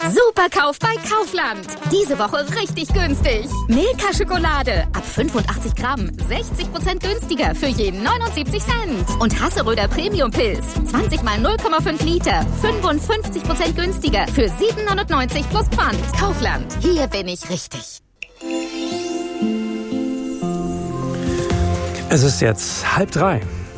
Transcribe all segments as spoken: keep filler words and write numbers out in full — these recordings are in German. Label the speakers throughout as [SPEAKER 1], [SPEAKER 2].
[SPEAKER 1] Superkauf bei Kaufland. Diese Woche richtig günstig. Milka-Schokolade ab fünfundachtzig Gramm, sechzig Prozent günstiger für jeden neunundsiebzig Cent. Und Hasseröder Premium-Pilz, zwanzig mal null Komma fünf Liter, fünfundfünfzig Prozent günstiger für siebenhundertneunzig plus Pfand. Kaufland, hier bin ich richtig.
[SPEAKER 2] Es ist jetzt halb drei.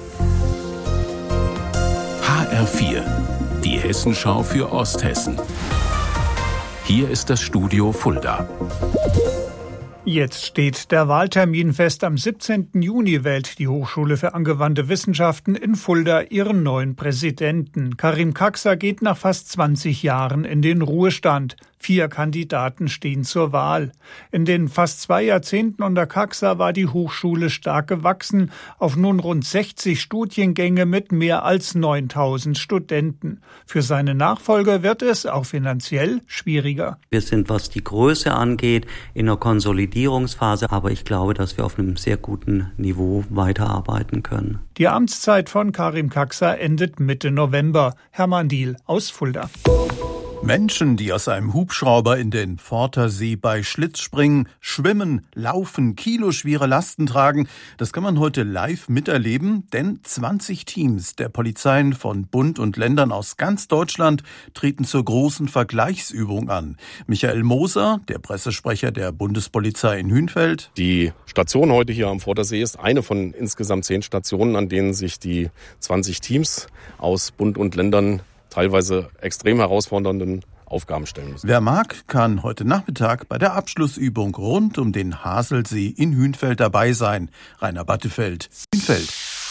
[SPEAKER 3] H R vier, die Hessenschau für Osthessen. Hier ist das Studio Fulda.
[SPEAKER 4] Jetzt steht der Wahltermin fest. Am siebzehnten Juni wählt die Hochschule für angewandte Wissenschaften in Fulda ihren neuen Präsidenten. Karim Kaksa geht nach fast zwanzig Jahren in den Ruhestand. Vier Kandidaten stehen zur Wahl. In den fast zwei Jahrzehnten unter Kaksa war die Hochschule stark gewachsen, auf nun rund sechzig Studiengänge mit mehr als neuntausend Studenten. Für seine Nachfolger wird es auch finanziell schwieriger.
[SPEAKER 5] Wir sind, was die Größe angeht, in einer Konsolidierungsphase, aber ich glaube, dass wir auf einem sehr guten Niveau weiterarbeiten können.
[SPEAKER 4] Die Amtszeit von Karim Kaksa endet Mitte November. Hermann Diehl aus Fulda.
[SPEAKER 6] Menschen, die aus einem Hubschrauber in den Pfortersee bei Schlitz springen, schwimmen, laufen, kiloschwere Lasten tragen, das kann man heute live miterleben, denn zwanzig Teams der Polizeien von Bund und Ländern aus ganz Deutschland treten zur großen Vergleichsübung an. Michael Moser, der Pressesprecher der Bundespolizei in Hünfeld.
[SPEAKER 7] Die Station heute hier am Pfortersee ist eine von insgesamt zehn Stationen, an denen sich die zwanzig Teams aus Bund und Ländern teilweise extrem herausfordernden Aufgaben stellen müssen.
[SPEAKER 6] Wer mag, kann heute Nachmittag bei der Abschlussübung rund um den Haselsee in Hünfeld dabei sein. Rainer Battefeld, Hünfeld.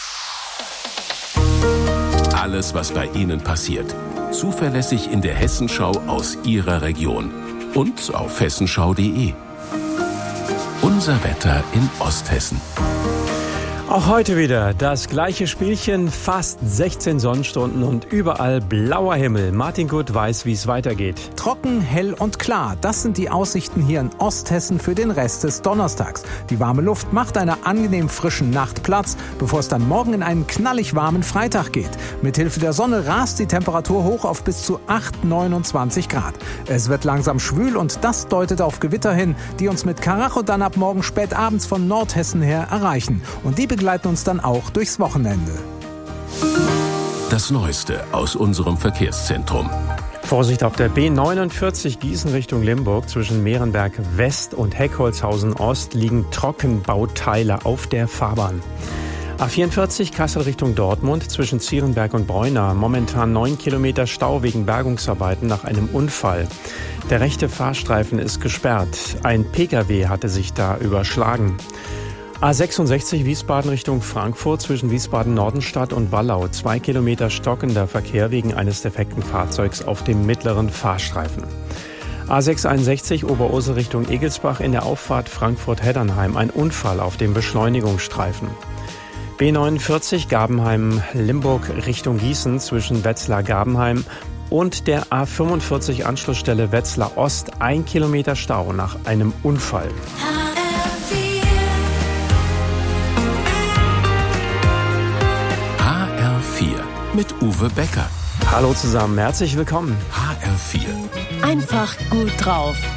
[SPEAKER 3] Alles, was bei Ihnen passiert. Zuverlässig in der Hessenschau aus Ihrer Region. Und auf hessenschau punkt de. Unser Wetter in Osthessen.
[SPEAKER 2] Auch heute wieder das gleiche Spielchen, fast sechzehn Sonnenstunden und überall blauer Himmel. Martin Gut weiß, wie es weitergeht.
[SPEAKER 8] Trocken, hell und klar, das sind die Aussichten hier in Osthessen für den Rest des Donnerstags. Die warme Luft macht einer angenehm frischen Nacht Platz, bevor es dann morgen in einen knallig warmen Freitag geht. Mithilfe der Sonne rast die Temperatur hoch auf bis zu acht, neunundzwanzig Grad. Es wird langsam schwül und das deutet auf Gewitter hin, die uns mit Karacho dann ab morgen spät abends von Nordhessen her erreichen. Und die begleiten uns dann auch durchs Wochenende.
[SPEAKER 3] Das Neueste aus unserem Verkehrszentrum.
[SPEAKER 2] Vorsicht auf der B neunundvierzig Gießen Richtung Limburg. Zwischen Mehrenberg West und Heckholzhausen Ost liegen Trockenbauteile auf der Fahrbahn. A vierundvierzig Kassel Richtung Dortmund zwischen Zierenberg und Breuna. Momentan neun Kilometer Stau wegen Bergungsarbeiten nach einem Unfall. Der rechte Fahrstreifen ist gesperrt. Ein Pkw hatte sich da überschlagen. A sechsundsechzig Wiesbaden Richtung Frankfurt zwischen Wiesbaden-Nordenstadt und Wallau. Zwei Kilometer stockender Verkehr wegen eines defekten Fahrzeugs auf dem mittleren Fahrstreifen. A sechshunderteinundsechzig Oberursel Richtung Egelsbach in der Auffahrt Frankfurt-Heddernheim. Ein Unfall auf dem Beschleunigungsstreifen. B neunundvierzig Gabenheim-Limburg Richtung Gießen zwischen Wetzlar-Gabenheim und der A fünfundvierzig Anschlussstelle Wetzlar Ost. Ein Kilometer Stau nach einem Unfall.
[SPEAKER 3] Mit Uwe Becker.
[SPEAKER 2] Hallo zusammen, herzlich willkommen.
[SPEAKER 3] H R vier.
[SPEAKER 9] Einfach gut drauf.